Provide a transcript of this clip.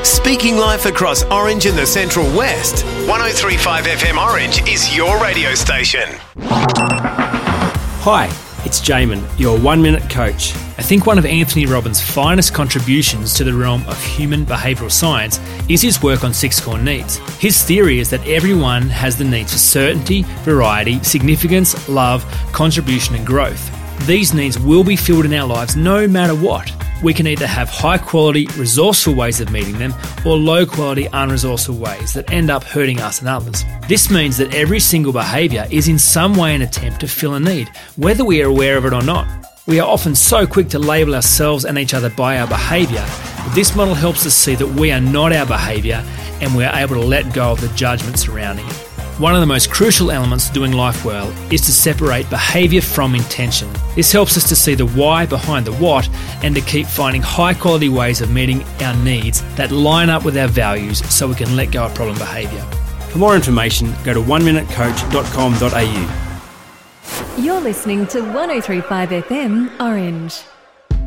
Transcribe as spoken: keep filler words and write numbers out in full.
Speaking life across Orange and the Central West. one oh three point five F M Orange is your radio station. Hi, it's Jamin, your one-minute coach. I think one of Anthony Robbins' finest contributions to the realm of human behavioural science is his work on six core needs. His theory is that everyone has the needs for certainty, variety, significance, love, contribution and growth. These needs will be filled in our lives no matter what. We can either have high-quality, resourceful ways of meeting them or low-quality, unresourceful ways that end up hurting us and others. This means that every single behaviour is in some way an attempt to fill a need, whether we are aware of it or not. We are often so quick to label ourselves and each other by our behaviour, but this model helps us see that we are not our behaviour and we are able to let go of the judgment surrounding it. One of the most crucial elements to doing life well is to separate behaviour from intention. This helps us to see the why behind the what and to keep finding high quality ways of meeting our needs that line up with our values so we can let go of problem behaviour. For more information, go to one minute coach dot com dot a u. You're listening to one oh three point five F M Orange.